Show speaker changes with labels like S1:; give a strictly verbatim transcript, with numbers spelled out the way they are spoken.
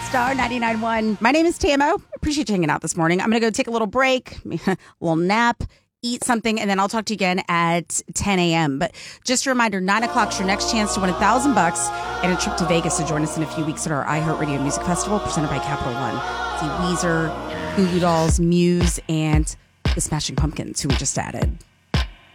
S1: Star ninety-nine point one. My name is Tamo. Appreciate you hanging out this morning. I'm going to go take a little break, a little nap, eat something, and then I'll talk to you again at ten a.m. But just a reminder, nine o'clock is your next chance to win a thousand bucks and a trip to Vegas to join us in a few weeks at our iHeartRadio Music Festival presented by Capital One. See Weezer, Goo Goo Dolls, Muse, and the Smashing Pumpkins, who we just added.